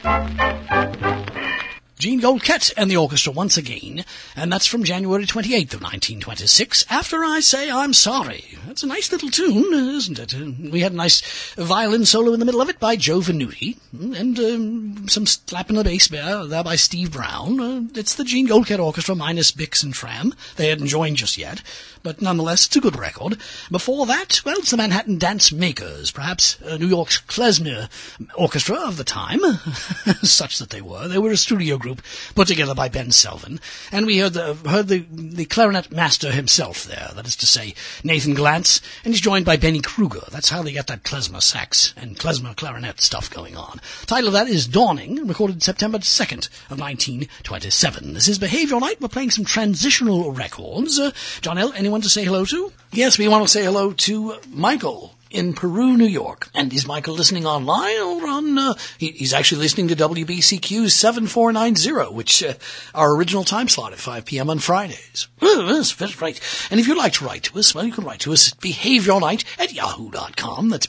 Gene Goldkett and the orchestra once again, and that's from January 28th of 1926, After I Say I'm Sorry. That's a nice little tune, isn't it? We had a nice violin solo in the middle of it by Joe Venuti, and some slapping the bass there by Steve Brown. It's the Gene Goldkett Orchestra minus Bix and Tram. They hadn't joined just yet, but nonetheless, it's a good record. Before that, well, it's the Manhattan Dance Makers, perhaps New York's klezmer orchestra of the time, such that they were. They were a studio group put together by Ben Selvin, and we heard the clarinet master himself there, that is to say, Nathan Glantz, and he's joined by Benny Kruger. That's how they got that klezmer sax and klezmer clarinet stuff going on. Title of that is Dawning, recorded September 2nd of 1927. This is Behavioral Night. We're playing some transitional records. John L., anyone to say hello to? Yes, we want to say hello to Michael in Peru, New York. And is Michael listening online or on, he's actually listening to WBCQ 7490, which, our original time slot at 5 p.m. on Fridays. That's right. And if you'd like to write to us, well, you can write to us at behaviornight@yahoo.com. That's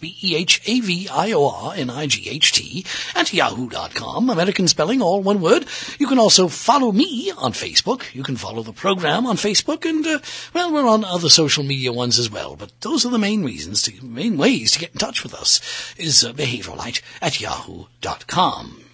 BEHAVIORNIGHT @yahoo.com. American spelling, all one word. You can also follow me on Facebook. You can follow the program on Facebook, and, well, we're on other social media ones as well. But those are the main ways to get in touch with us is behaviornight@yahoo.com.